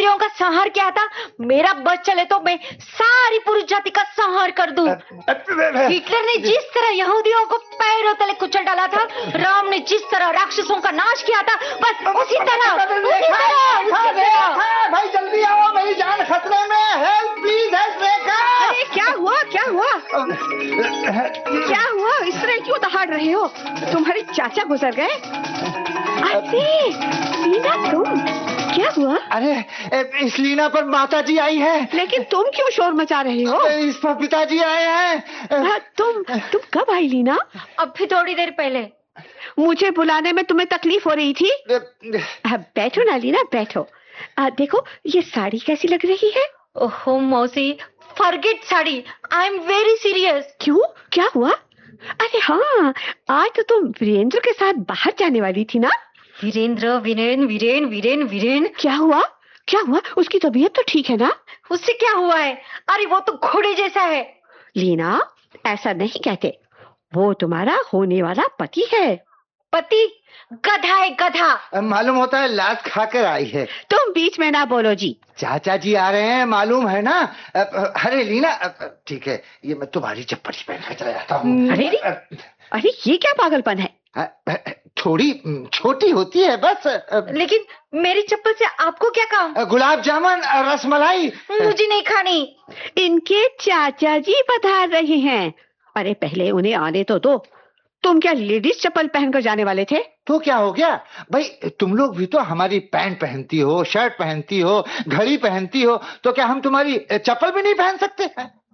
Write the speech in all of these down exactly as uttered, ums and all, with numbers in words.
यहूदियों का संहार किया था, मेरा बस चले तो मैं सारी पुरुष जाति का संहार कर दूं। हिटलर ने जिस तरह यहूदियों को पैरों तले कुचल डाला था, राम ने जिस तरह राक्षसों का नाश किया था, बस उसी तरह, उसी तरह। भाई जल्दी आओ, मेरी जान खतरे में है। प्लीज हेल्प रेखा। अरे क्या हुआ, क्या हुआ, क्या हुआ? इस तरह क्यों दहाड़ रहे हो? तुम्हारे चाचा गुजर गए? अरे लीना, तुम, क्या हुआ? अरे इस लीना पर माता जी आई है। लेकिन तुम क्यों शोर मचा रहे हो? इस पर पिताजी आए हैं। आ, तुम तुम कब आई लीना? अभी थोड़ी देर पहले। मुझे बुलाने में तुम्हें तकलीफ हो रही थी? आ, बैठो ना लीना, बैठो। आ, देखो ये साड़ी कैसी लग रही है? ओहो मौसी, forget sari, I am very serious. क्यों, क्या हुआ? अरे हाँ, आज तो तुम वीरेंद्र के साथ बाहर जाने वाली थी ना? वीरेंद्र, वीरेन, वीरेन, वीरेन, वीरेन। क्या हुआ, क्या हुआ? उसकी तबीयत तो ठीक है ना? उससे क्या हुआ है? अरे वो तो घोड़े जैसा है। लीना, ऐसा नहीं कहते, वो तुम्हारा होने वाला पति है। पति? गधा है, गधा। मालूम होता है लात खाकर आई है। तुम बीच में ना बोलो जी। चाचा जी आ रहे हैं, मालूम है ना? अरे लीना, ठीक है, ये मैं तुम्हारी चप्पल ही पहन कर चला जाता हूँ। अरे अरे ये क्या पागलपन है? थोड़ी छोटी होती है बस। लेकिन मेरी चप्पल से आपको क्या काम? गुलाब जामुन, रसमलाई। मुझे नहीं खानी। इनके चाचा जी पधार रहे हैं। अरे पहले उन्हें आने तो दो। तुम क्या लेडीज चप्पल पहनकर जाने वाले थे? तो क्या हो गया भाई, तुम लोग भी तो हमारी पैंट पहनती हो, शर्ट पहनती हो, घड़ी पहनती हो, तो क्या हम तुम्हारी चप्पल भी नहीं पहन सकते?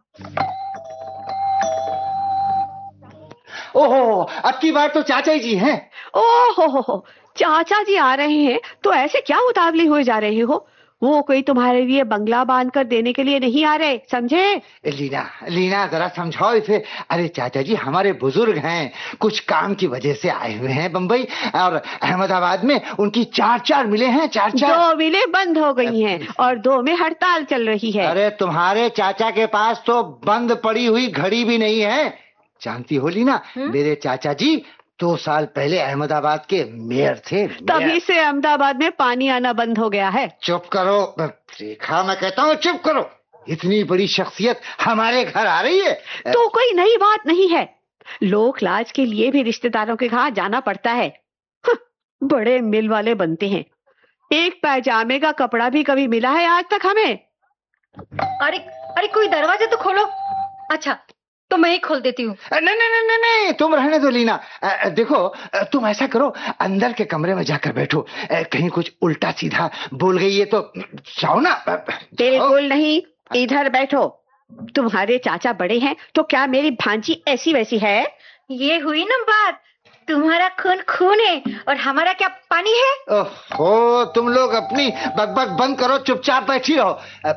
ओहो, अब की बार तो चाचा जी हैं। ओहो हो हो, चाचा जी आ रहे हैं तो ऐसे क्या उतावले हुए जा रहे हो? वो कोई तुम्हारे लिए बंगला बांध कर देने के लिए नहीं आ रहे, समझे? लीना, लीना जरा समझाओ इसे। अरे चाचा जी हमारे बुजुर्ग हैं, कुछ काम की वजह से आए हुए हैं बम्बई, और अहमदाबाद में उनकी चार चार मिले हैं। चार चार दो मिलें बंद हो गई हैं और दो में हड़ताल चल रही है। अरे तुम्हारे चाचा के पास तो बंद पड़ी हुई घड़ी भी नहीं है। जानती हो लीना, मेरे चाचा जी दो साल पहले अहमदाबाद के मेयर थे। तभी से अहमदाबाद में पानी आना बंद हो गया है। चुप करो रेखा, मैं कहता हूँ चुप करो। इतनी बड़ी शख्सियत हमारे घर आ रही है तो कोई नई बात नहीं है। लोक लाज के लिए भी रिश्तेदारों के घर जाना पड़ता है। बड़े मिल वाले बनते हैं। एक पैजामे का कपड़ा भी कभी मिला है आज तक हमें? अरे अरे कोई दरवाजा तो खोलो। अच्छा तो मैं ही खोल देती हूँ। नहीं नहीं नहीं नहीं, तुम रहने दो लीना। देखो तुम ऐसा करो, अंदर के कमरे में जाकर बैठो। कहीं कुछ उल्टा सीधा बोल गई है तो जाओ ना। बिल्कुल नहीं, इधर बैठो। तुम्हारे चाचा बड़े हैं तो क्या मेरी भांजी ऐसी वैसी है? ये हुई ना बात। तुम्हारा खून खून है और हमारा क्या पानी है? ओहो, तुम लोग अपनी बकबक बंद करो, चुपचाप बैठी रहो।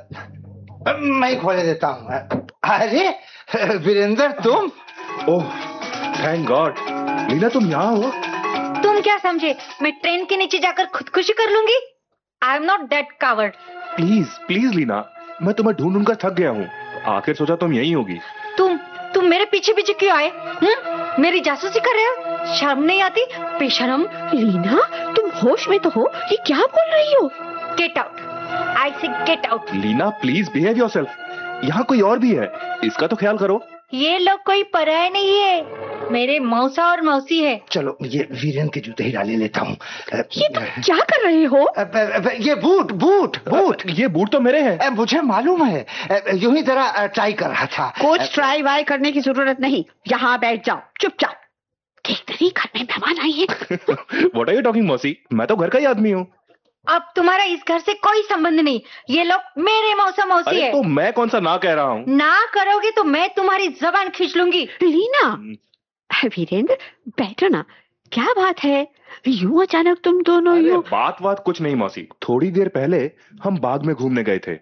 मैं ही खोले देता हूँ। अरे वीरेंद्र, तुम? ओह थैंक गॉड, लीना तुम यहाँ हो? तुम क्या समझे मैं ट्रेन के नीचे जाकर खुदकुशी कर लूंगी? I am not that coward. Please please Leena, मैं तुम्हें ढूंढ ढूंढ कर थक गया हूँ। आखिर सोचा तुम यहीं होगी। तुम तुम मेरे पीछे पीछे क्यों आए? हम्म, मेरी जासूसी कर रहे हो? शर्म नहीं आती? बेशरम। लीना तुम होश में तो हो? ये क्या बोल रही हो? गेट आउट, आई से get out. Leena please behave yourself. यहाँ कोई और भी है, इसका तो ख्याल करो। ये लोग कोई पराये नहीं है, मेरे मौसा और मौसी है। चलो ये वीरेन के जूते ही डाले लेता हूँ। ये तुम क्या कर रहे हो? ये बूट बूट बूट ये बूट तो मेरे हैं। मुझे मालूम है, यूं ही जरा ट्राई कर रहा था। कुछ ट्राई वाई करने की जरूरत नहीं, यहाँ बैठ जाओ चुपचाप। देखते नहीं घर में मेहमान आई हैं। व्हाट आर यू टॉकिंग मौसी, मैं तो घर का ही आदमी हूँ। अब तुम्हारा इस घर से कोई संबंध नहीं, ये लोग मेरे मौसा मौसी है। तो मैं कौन सा ना कह रहा हूँ? ना करोगे तो मैं तुम्हारी जबान खींच लूंगी। लीना, वीरेंद्र बैठो ना, क्या बात है? यूं अचानक तुम दोनों यूं? बात बात कुछ नहीं मौसी, थोड़ी देर पहले हम बाग में घूमने गए थे।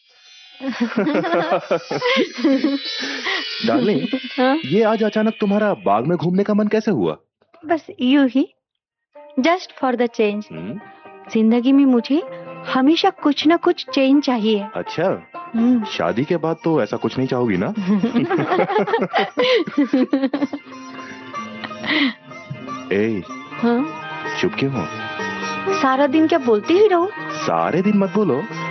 डार्लिंग, हाँ? ये आज अचानक तुम्हारा बाग में घूमने का मन कैसे हुआ? बस यूं ही, जस्ट फॉर द चेंज। हुँ? जिंदगी में मुझे हमेशा कुछ ना कुछ चेंज चाहिए। अच्छा, शादी के बाद तो ऐसा कुछ नहीं चाहोगी ना? ए, हाँ? चुप क्यों हो? सारा दिन क्या बोलते ही रहो? सारे दिन मत बोलो,